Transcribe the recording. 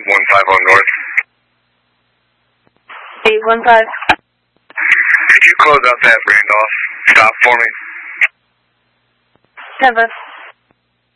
815 North. 815. Could you close out that Randolph stop for me? 10-5.